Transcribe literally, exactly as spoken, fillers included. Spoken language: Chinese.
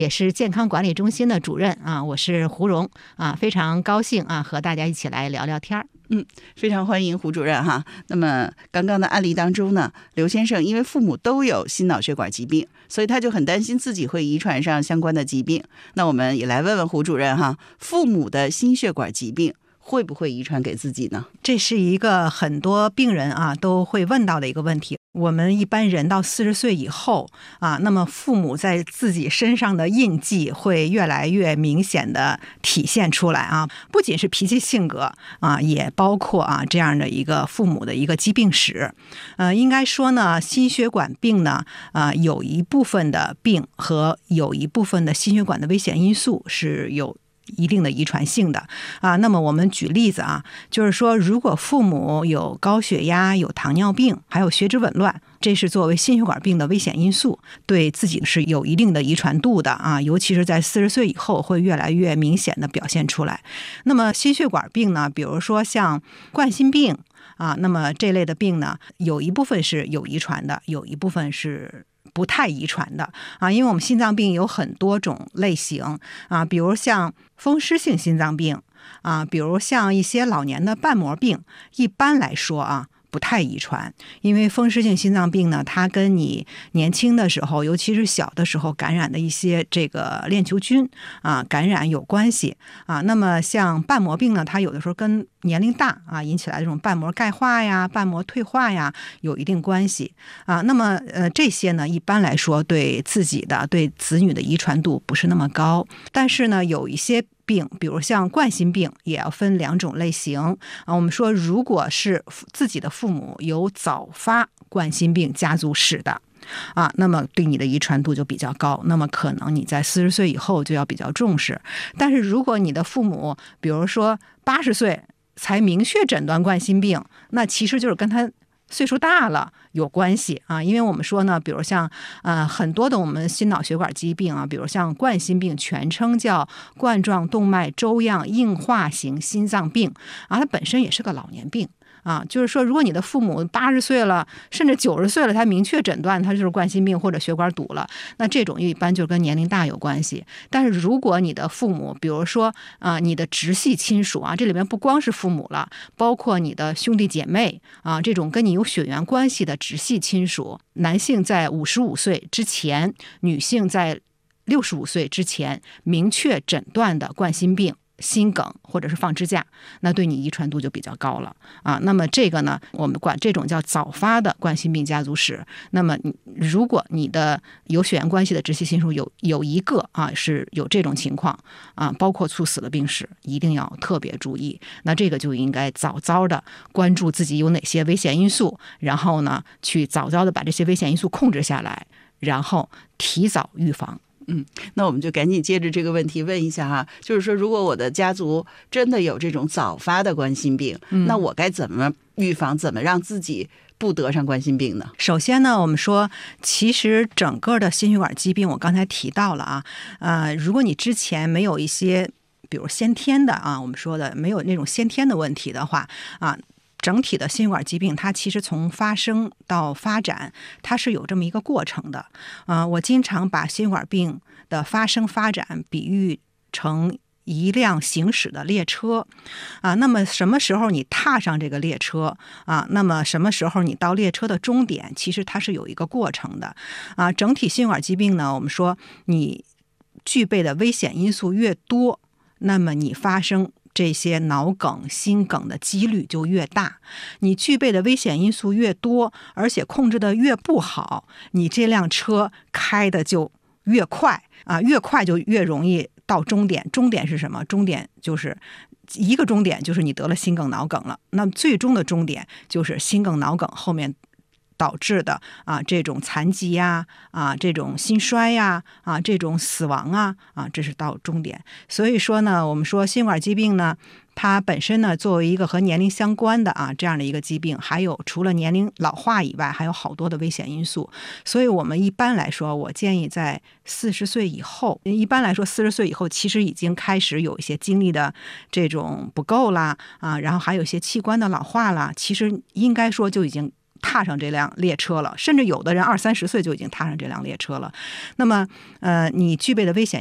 也是健康管理中心的主任啊，我是胡荣啊，非常高兴啊和大家一起来聊聊天。 嗯，非常欢迎胡主任哈。那么刚刚的案例当中呢，刘先生因为父母都有心脑血管疾病，所以他就很担心自己会遗传上相关的疾病。那我们也来问问胡主任哈，父母的心血管疾病会不会遗传给自己呢？ 这是一个很多病人啊都会问到的一个问题。我们一般人到四十岁以后啊，那么父母在自己身上的印记会越来越明显的体现出来啊，不仅是脾气性格啊，也包括啊这样的一个父母的一个疾病史。呃，应该说呢，心血管病呢，啊有一部分的病和有一部分的心血管的危险因素是有一定的遗传性的啊。那么我们举例子啊，就是说如果父母有高血压、有糖尿病，还有血脂紊乱，这是作为心血管病的危险因素，对自己是有一定的遗传度的啊，尤其是在四十岁以后会越来越明显的表现出来。那么心血管病呢，比如说像冠心病啊，那么这类的病呢，有一部分是有遗传的，有一部分是不太遗传的啊，因为我们心脏病有很多种类型啊，比如像风湿性心脏病啊，比如像一些老年的瓣膜病，一般来说啊不太遗传。因为风湿性心脏病呢，它跟你年轻的时候，尤其是小的时候感染的一些这个链球菌啊感染有关系啊。那么像瓣膜病呢，它有的时候跟年龄大啊引起来这种瓣膜钙化呀、瓣膜退化呀有一定关系啊。那么呃这些呢，一般来说对自己的、对子女的遗传度不是那么高。但是呢，有一些病，比如像冠心病，也要分两种类型啊。我们说，如果是自己的父母有早发冠心病家族史的啊，那么对你的遗传度就比较高，那么可能你在四十岁以后就要比较重视。但是如果你的父母，比如说八十岁才明确诊断冠心病，那其实就是跟他岁数大了有关系啊。因为我们说呢，比如像呃很多的我们心脑血管疾病啊，比如像冠心病，全称叫冠状动脉粥样硬化型心脏病啊，它本身也是个老年病啊。就是说，如果你的父母八十岁了，甚至九十岁了，他明确诊断他就是冠心病或者血管堵了，那这种一般就跟年龄大有关系。但是如果你的父母，比如说啊、呃，你的直系亲属啊，这里面不光是父母了，包括你的兄弟姐妹啊，这种跟你有血缘关系的直系亲属，男性在五十五岁之前，女性在六十五岁之前明确诊断的冠心病、心梗或者是放支架，那对你遗传度就比较高了啊。那么这个呢，我们管这种叫早发的冠心病家族史。那么你如果你的有血缘关系的直系亲属有有一个啊是有这种情况啊，包括猝死的病史，一定要特别注意。那这个就应该早早的关注自己有哪些危险因素，然后呢去早早的把这些危险因素控制下来，然后提早预防。 嗯，那我们就赶紧接着这个问题问一下哈，就是说，如果我的家族真的有这种早发的冠心病，嗯、那我该怎么预防，怎么让自己不得上冠心病呢？ 首先呢，我们说，其实整个的心血管疾病，我刚才提到了啊，呃，如果你之前没有一些，比如先天的啊，我们说的没有那种先天的问题的话啊。整体的心血管疾病，它其实从发生到发展，它是有这么一个过程的。啊、呃，我经常把心血管病的发生发展比喻成一辆行驶的列车啊。那么什么时候你踏上这个列车啊？那么什么时候你到列车的终点？其实它是有一个过程的啊。整体心血管疾病呢，我们说你具备的危险因素越多，那么你发生这些脑梗、心梗的几率就越大。你具备的危险因素越多，而且控制的越不好，你这辆车开的就越快啊，越快就越容易到终点。终点是什么？终点就是一个终点，就是你得了心梗、脑梗了。那最终的终点就是心梗、脑梗后面导致的啊这种残疾呀、啊这种心衰呀、啊这种死亡啊啊，这是到终点。所以说呢，我们说心血管疾病呢，它本身呢作为一个和年龄相关的啊这样的一个疾病，还有除了年龄老化以外，还有好多的危险因素。所以我们一般来说，我建议在四十岁以后，一般来说四十岁以后其实已经开始有一些精力的这种不够啦啊，然后还有一些器官的老化啦，其实应该说就已经踏上这辆列车了，甚至有的人二三十岁就已经踏上这辆列车了。那么，呃，你具备的危险